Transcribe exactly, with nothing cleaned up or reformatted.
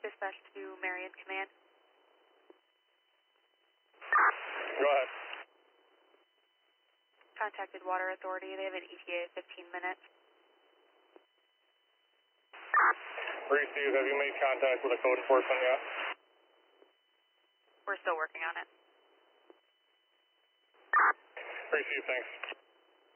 Dispatch to Marion Command. Go ahead. Contacted Water Authority. They have an E T A of fifteen minutes. Receive, have you made contact with a code enforcement yet? We're still working on it. Receive, thanks.